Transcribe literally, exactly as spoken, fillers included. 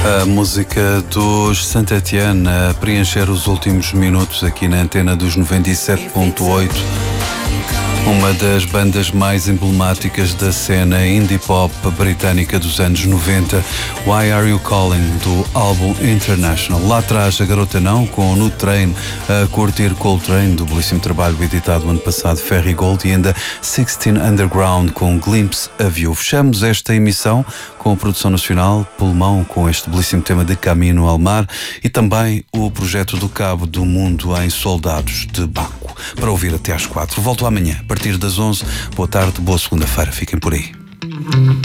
A música dos Saint-Étienne a preencher os últimos minutos aqui na antena dos noventa e sete ponto oito. Uma das bandas mais emblemáticas da cena indie pop britânica dos anos noventa, Why Are You Calling, do álbum International. Lá atrás, a Garota Não, com No Train, a curtir Coltrane, do belíssimo trabalho editado ano passado, Ferry Gold, e ainda sixteen Underground, com Glimpse of You. Fechamos esta emissão com a produção nacional Pulmão, com este belíssimo tema de Camino al Mar, e também o projeto do Cabo do Mundo em Soldados de Baco, para ouvir até às quatro. Volto amanhã, a partir das onze. Boa tarde, boa segunda-feira. Fiquem por aí.